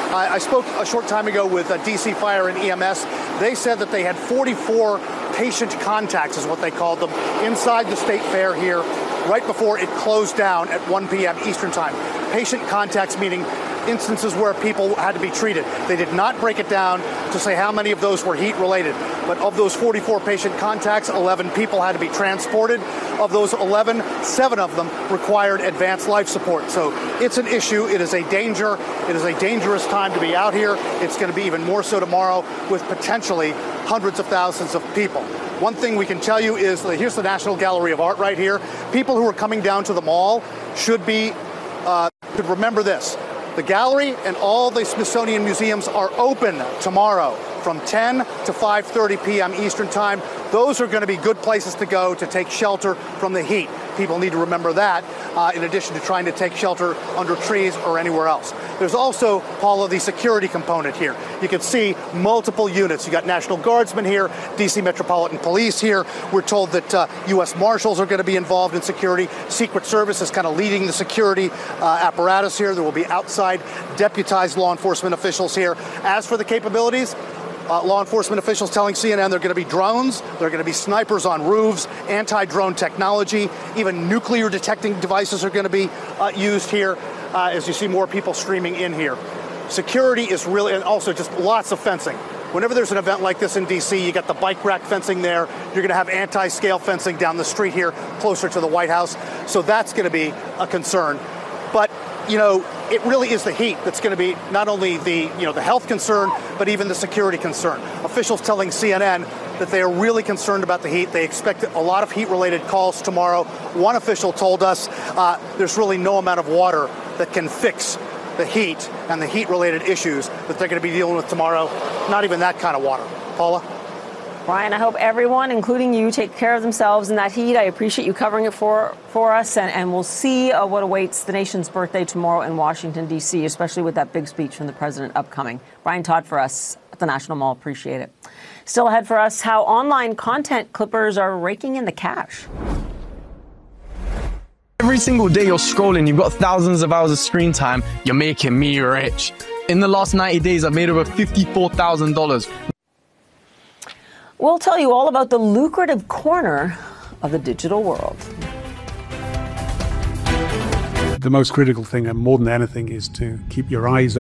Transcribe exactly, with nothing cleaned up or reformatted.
I, I spoke a short time ago with uh, D C Fire and E M S. They said that they had forty-four patient contacts, is what they called them, inside the State Fair here right before it closed down at one p m Eastern Time. Patient contacts meaning instances where people had to be treated. They did not break it down to say how many of those were heat related. But of those forty-four patient contacts, eleven people had to be transported. Of those eleven, seven of them required advanced life support. So it's an issue. It is a danger. It is a dangerous time to be out here. It's going to be even more so tomorrow with potentially hundreds of thousands of people. One thing we can tell you is that here's the National Gallery of Art right here. People who are coming down to the mall should be, uh, should remember this. The gallery and all the Smithsonian museums are open tomorrow from ten to five thirty p m Eastern Time. Those are going to be good places to go to take shelter from the heat. People need to remember that, uh, in addition to trying to take shelter under trees or anywhere else. There's also, Paula, the security component here. You can see multiple units. You got National Guardsmen here, D C Metropolitan Police here. We're told that uh, U S Marshals are going to be involved in security. Secret Service is kind of leading the security uh, apparatus here. There will be outside deputized law enforcement officials here. As for the capabilities, Uh, law enforcement officials telling C N N they're going to be drones, there are going to be snipers on roofs, anti-drone technology, even nuclear detecting devices are going to be uh, used here, uh, as you see more people streaming in here. Security is really, and also just lots of fencing. Whenever there's an event like this in D C, you got the bike rack fencing there. You're going to have anti-scale fencing down the street here, closer to the White House. So that's going to be a concern. But, you know, it really is the heat that's going to be not only the, you know, the health concern, but even the security concern. Officials telling C N N that they are really concerned about the heat. They expect a lot of heat-related calls tomorrow. One official told us uh, there's really no amount of water that can fix the heat and the heat-related issues that they're going to be dealing with tomorrow. Not even that kind of water. Paula? Brian, I hope everyone, including you, take care of themselves in that heat. I appreciate you covering it for, for us, and, and we'll see uh, what awaits the nation's birthday tomorrow in Washington, D C, especially with that big speech from the president upcoming. Brian Todd for us at the National Mall. Appreciate it. Still ahead for us, how online content clippers are raking in the cash. Every single day you're scrolling, you've got thousands of hours of screen time, you're making me rich. In the last ninety days, I've made over fifty-four thousand dollars. We'll tell you all about the lucrative corner of the digital world. The most critical thing, and more than anything, is to keep your eyes